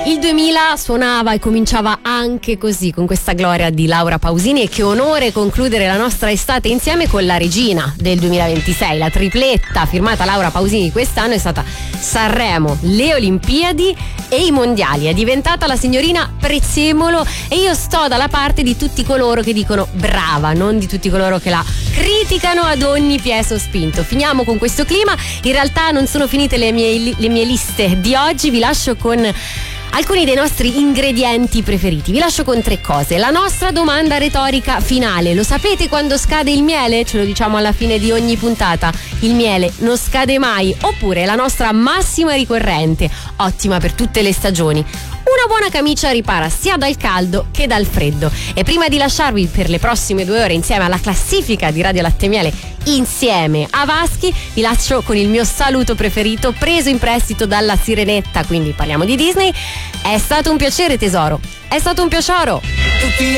Il 2000 suonava e cominciava anche così, con questa gloria di Laura Pausini, e che onore concludere la nostra estate insieme con la regina del 2026. La tripletta firmata Laura Pausini quest'anno è stata Sanremo, le Olimpiadi e i Mondiali. È diventata la signorina Prezzemolo e io sto dalla parte di tutti coloro che dicono brava, non di tutti coloro che la criticano ad ogni piè sospinto. Finiamo con questo clima. In realtà non sono finite le mie liste di oggi, vi lascio con alcuni dei nostri ingredienti preferiti. Vi lascio con 3 cose. La nostra domanda retorica finale: lo sapete quando scade il miele? Ce lo diciamo alla fine di ogni puntata. Il miele non scade mai. Oppure la nostra massima ricorrente, ottima per tutte le stagioni: una buona camicia ripara sia dal caldo che dal freddo. E prima di lasciarvi per le prossime 2 ore insieme alla classifica di Radio Latte Miele insieme a Vaschi, vi lascio con il mio saluto preferito preso in prestito dalla Sirenetta, quindi parliamo di Disney. È stato un piacere, tesoro, è stato un piacere.